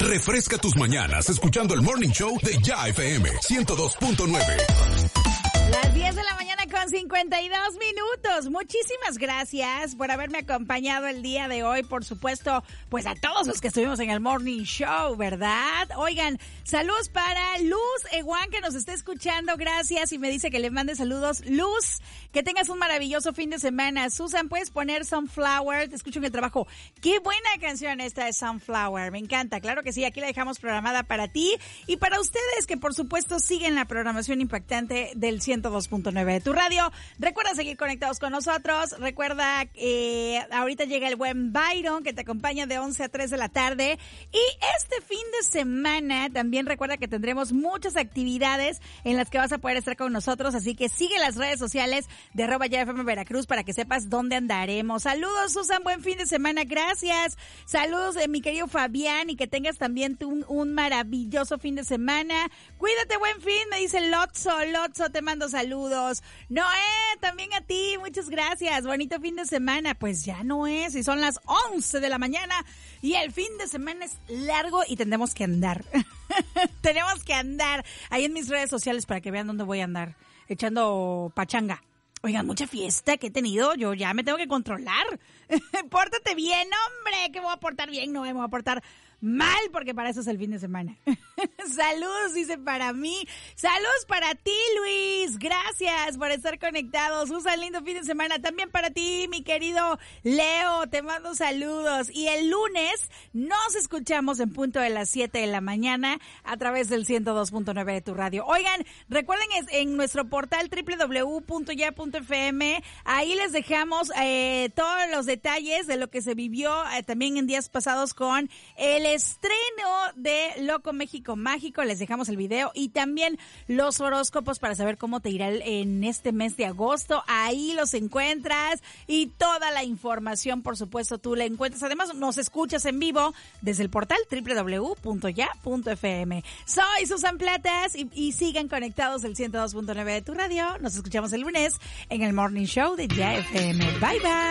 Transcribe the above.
Refresca tus mañanas escuchando el Morning Show de Ya FM 102.9. Las 10 de la mañana con 52 minutos. Muchísimas gracias por haberme acompañado el día de hoy. Por supuesto, pues a todos los que estuvimos en el Morning Show, ¿verdad? Oigan, saludos para Luz Eguán, que nos está escuchando. Gracias. Y me dice que le mande saludos. Luz, que tengas un maravilloso fin de semana. Susan, ¿puedes poner Sunflower? Te escucho en el trabajo. Qué buena canción esta de Sunflower. Me encanta. Claro que sí. Aquí la dejamos programada para ti y para ustedes que, por supuesto, siguen la programación impactante del 102.9 de tu radio. Recuerda seguir conectados con nosotros. Recuerda ahorita llega el buen Byron, que te acompaña de 11 a 3 de la tarde. Y este fin de semana también recuerda que tendremos muchas actividades en las que vas a poder estar con nosotros. Así que sigue las redes sociales de @YaFM Veracruz para que sepas dónde andaremos. Saludos, Susan. Buen fin de semana. Gracias. Saludos de mi querido Fabián y que tengas también un maravilloso fin de semana. Cuídate, buen fin. Me dice Lotso, te mando saludos. Noé, también a ti, muchas gracias. Bonito fin de semana. Pues ya no es, y son las 11 de la mañana y el fin de semana es largo y tendremos que andar. Tenemos que andar ahí en mis redes sociales para que vean dónde voy a andar, echando pachanga. Oigan, mucha fiesta que he tenido, yo ya me tengo que controlar. Pórtate bien, hombre, que me voy a portar bien, no me voy a portar mal, porque para eso es el fin de semana. Saludos, dice para mí. Saludos para ti, Luis. Gracias por estar conectados. Un lindo fin de semana también para ti, mi querido Leo. Te mando saludos. Y el lunes nos escuchamos en punto de las 7 de la mañana a través del 102.9 de tu radio. Oigan, recuerden en nuestro portal www.ya.fm, ahí les dejamos todos los detalles de lo que se vivió también en días pasados con el estreno de Loco México Mágico. Les dejamos el video y también los horóscopos para saber cómo te irá en este mes de agosto. Ahí los encuentras y toda la información, por supuesto, tú la encuentras. Además, nos escuchas en vivo desde el portal www.ya.fm. Soy Susan Platas y sigan conectados del 102.9 de tu radio. Nos escuchamos el lunes en el Morning Show de Ya FM. Bye, bye.